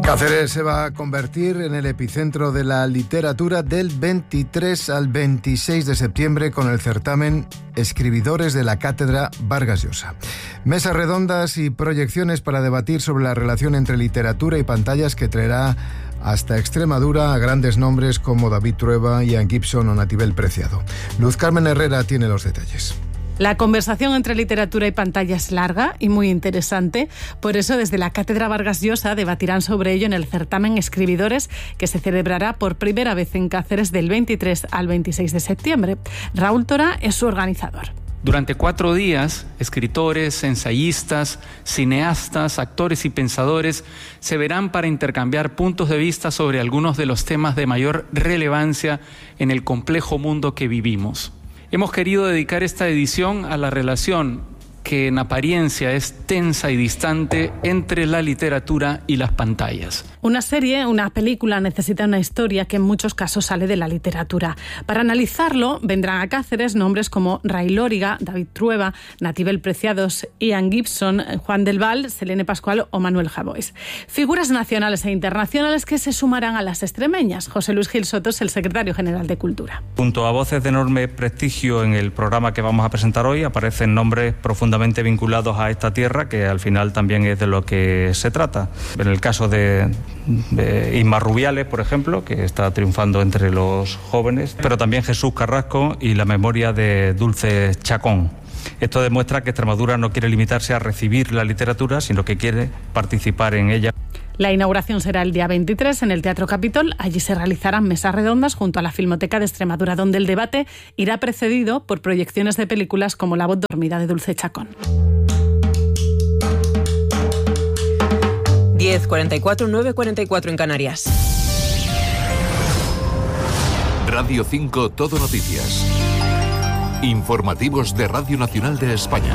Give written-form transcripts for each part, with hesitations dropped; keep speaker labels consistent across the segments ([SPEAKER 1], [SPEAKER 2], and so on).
[SPEAKER 1] Cáceres se va a convertir en el epicentro de la literatura del 23 al 26 de septiembre con el certamen Escribidores de la Cátedra Vargas Llosa. Mesas redondas y proyecciones para debatir sobre la relación entre literatura y pantallas que traerá hasta Extremadura a grandes nombres como David Trueba, Ian Gibson o Natibel Preciado. Luz Carmen Herrera tiene los detalles.
[SPEAKER 2] La conversación entre literatura y pantalla es larga y muy interesante. Por eso, desde la Cátedra Vargas Llosa debatirán sobre ello en el certamen Escribidores, que se celebrará por primera vez en Cáceres del 23 al 26 de septiembre. Raúl Tora es su organizador.
[SPEAKER 3] Durante 4 días, escritores, ensayistas, cineastas, actores y pensadores se verán para intercambiar puntos de vista sobre algunos de los temas de mayor relevancia en el complejo mundo que vivimos. Hemos querido dedicar esta edición a la relación que en apariencia es tensa y distante entre la literatura y las pantallas.
[SPEAKER 2] Una serie, una película necesita una historia que en muchos casos sale de la literatura. Para analizarlo vendrán a Cáceres nombres como Ray Lóriga, David Trueba, Natibel Preciados, Ian Gibson, Juan del Val, Selene Pascual o Manuel Javois. Figuras nacionales e internacionales que se sumarán a las extremeñas. José Luis Gil Soto es el secretario general de Cultura.
[SPEAKER 4] Junto a voces de enorme prestigio en el programa que vamos a presentar hoy aparecen nombres profundamente vinculados a esta tierra, que al final también es de lo que se trata. En el caso de Inma Rubiales, por ejemplo, que está triunfando entre los jóvenes, pero también Jesús Carrasco y la memoria de Dulce Chacón. Esto demuestra que Extremadura no quiere limitarse a recibir la literatura, sino que quiere participar en ella.
[SPEAKER 2] La inauguración será el día 23 en el Teatro Capitol. Allí se realizarán mesas redondas junto a la Filmoteca de Extremadura, donde el debate irá precedido por proyecciones de películas como La voz dormida de Dulce Chacón.
[SPEAKER 5] 10:44, 9:44 en Canarias.
[SPEAKER 6] Radio 5 Todo Noticias. Informativos de Radio Nacional de España.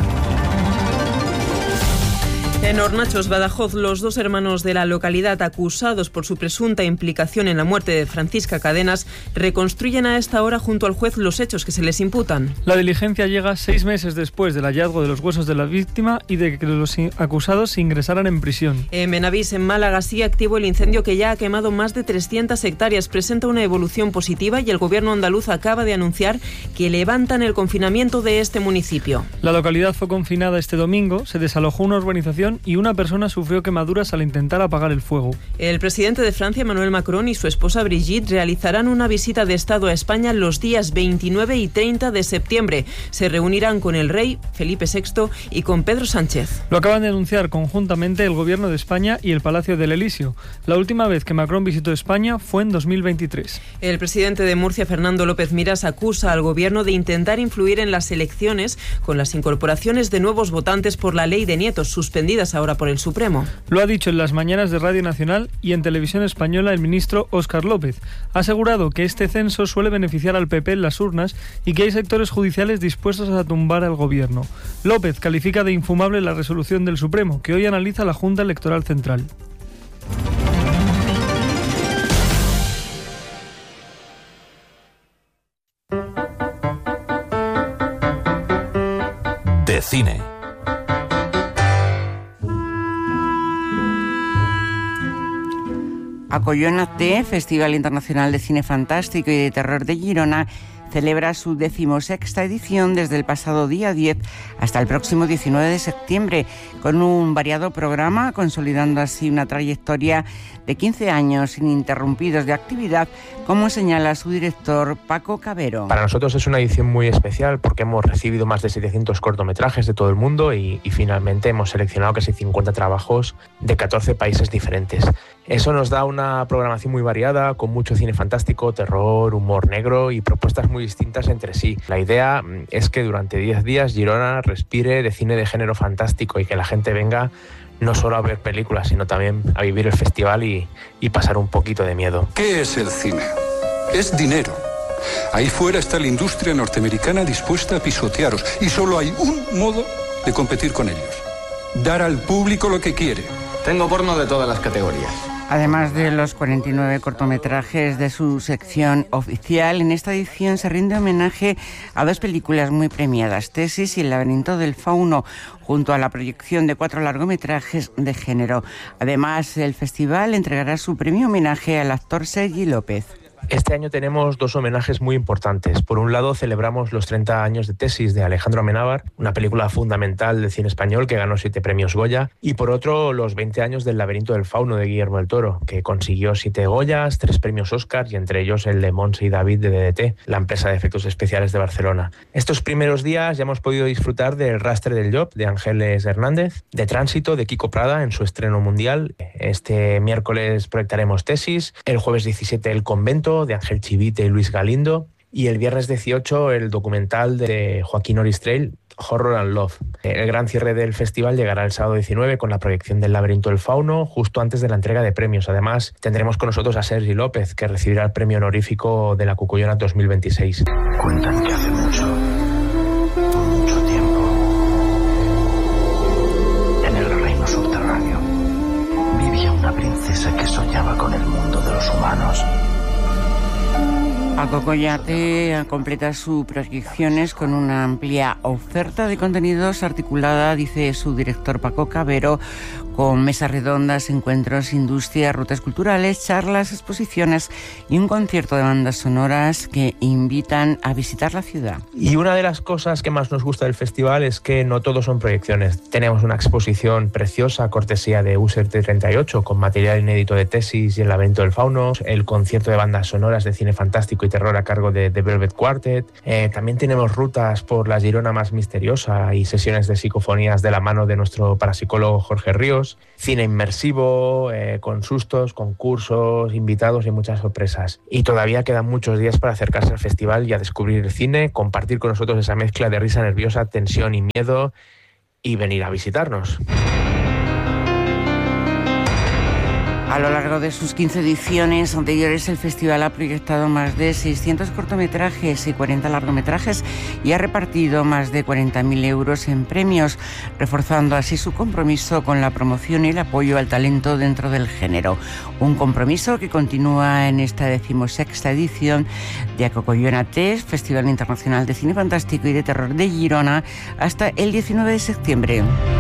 [SPEAKER 5] En Hornachos, Badajoz, los 2 hermanos de la localidad acusados por su presunta implicación en la muerte de Francisca Cadenas reconstruyen a esta hora junto al juez los hechos que se les imputan.
[SPEAKER 7] La diligencia llega 6 meses después del hallazgo de los huesos de la víctima y de que los acusados se ingresaran en prisión.
[SPEAKER 5] En Benavís, en Málaga, sigue activo el incendio que ya ha quemado más de 300 hectáreas. Presenta una evolución positiva y el gobierno andaluz acaba de anunciar que levantan el confinamiento de este municipio.
[SPEAKER 7] La localidad fue confinada este domingo, se desalojó una urbanización y una persona sufrió quemaduras al intentar apagar el fuego.
[SPEAKER 5] El presidente de Francia, Emmanuel Macron, y su esposa Brigitte realizarán una visita de Estado a España los días 29 y 30 de septiembre. Se reunirán con el rey Felipe VI y con Pedro Sánchez.
[SPEAKER 7] Lo acaban de anunciar conjuntamente el Gobierno de España y el Palacio del Elíseo. La última vez que Macron visitó España fue en 2023.
[SPEAKER 5] El presidente de Murcia, Fernando López Miras, acusa al Gobierno de intentar influir en las elecciones con las incorporaciones de nuevos votantes por la ley de nietos, suspendidas ahora por el Supremo.
[SPEAKER 7] Lo ha dicho en las mañanas de Radio Nacional y en Televisión Española el ministro Óscar López. Ha asegurado que este censo suele beneficiar al PP en las urnas y que hay sectores judiciales dispuestos a tumbar al gobierno. López califica de infumable la resolución del Supremo, que hoy analiza la Junta Electoral Central.
[SPEAKER 6] De cine.
[SPEAKER 8] Acollónate, Festival Internacional de Cine Fantástico y de Terror de Girona, celebra su 16ª edición desde el pasado día 10 hasta el próximo 19 de septiembre, con un variado programa, consolidando así una trayectoria de 15 años ininterrumpidos de actividad, como señala su director Paco Cabero.
[SPEAKER 9] Para nosotros es una edición muy especial porque hemos recibido más de 700 cortometrajes de todo el mundo y finalmente hemos seleccionado casi 50 trabajos de 14 países diferentes. Eso nos da una programación muy variada, con mucho cine fantástico, terror, humor negro y propuestas muy distintas entre sí. La idea es que durante 10 días Girona respire de cine de género fantástico y que la gente venga no solo a ver películas, sino también a vivir el festival y pasar un poquito de miedo.
[SPEAKER 10] ¿Qué es el cine? Es dinero. Ahí fuera está la industria norteamericana dispuesta a pisotearos y solo hay un modo de competir con ellos: dar al público lo que quiere.
[SPEAKER 11] Tengo porno de todas las categorías.
[SPEAKER 8] Además de los 49 cortometrajes de su sección oficial, en esta edición se rinde homenaje a 2 películas muy premiadas, Tesis y El laberinto del fauno, junto a la proyección de 4 largometrajes de género. Además, el festival entregará su premio homenaje al actor Sergi López.
[SPEAKER 9] Este año tenemos 2 homenajes muy importantes. Por un lado, celebramos los 30 años de Tesis de Alejandro Amenábar, una película fundamental del cine español que ganó 7 premios Goya, y por otro, los 20 años del Laberinto del Fauno de Guillermo del Toro, que consiguió 7 Goyas, 3 premios Oscar, y entre ellos el de Montse y David de DDT, la empresa de efectos especiales de Barcelona. Estos primeros días ya hemos podido disfrutar del Rastre del Llop de Ángeles Hernández, de Tránsito de Kiko Prada en su estreno mundial. Este miércoles proyectaremos Tesis, el jueves 17 El Convento de Ángel Chivite y Luis Galindo, y el viernes 18 el documental de Joaquín Oristrell, Horror and Love. El gran cierre del festival llegará el sábado 19 con la proyección del Laberinto del Fauno, justo antes de la entrega de premios. Además, tendremos con nosotros a Sergi López, que recibirá el premio honorífico de la Cucullona 2026.
[SPEAKER 11] Cuentan que hace mucho tiempo, en el reino subterráneo, vivía una princesa que soñaba con el mundo de los humanos.
[SPEAKER 8] Paco Collate completa sus proyecciones con una amplia oferta de contenidos articulada, dice su director Paco Cabero, con mesas redondas, encuentros, industria, rutas culturales, charlas, exposiciones y un concierto de bandas sonoras que invitan a visitar la ciudad.
[SPEAKER 9] Y una de las cosas que más nos gusta del festival es que no todo son proyecciones. Tenemos una exposición preciosa, cortesía de User T38, con material inédito de Tesis y El laberinto del fauno, el concierto de bandas sonoras de cine fantástico y terror a cargo de The Velvet Quartet. También tenemos rutas por la Girona más misteriosa y sesiones de psicofonías de la mano de nuestro parapsicólogo Jorge Ríos. Cine inmersivo, con sustos, concursos, invitados y muchas sorpresas. Y todavía quedan muchos días para acercarse al festival y a descubrir el cine, compartir con nosotros esa mezcla de risa nerviosa, tensión y miedo, y venir a visitarnos.
[SPEAKER 8] A lo largo de sus 15 ediciones anteriores, el festival ha proyectado más de 600 cortometrajes y 40 largometrajes y ha repartido más de 40.000 euros en premios, reforzando así su compromiso con la promoción y el apoyo al talento dentro del género. Un compromiso que continúa en esta 16ª edición de Acocollona Test, Festival Internacional de Cine Fantástico y de Terror de Girona, hasta el 19 de septiembre.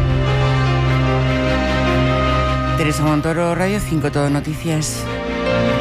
[SPEAKER 8] Teresa Montoro, Radio 5 Todo Noticias.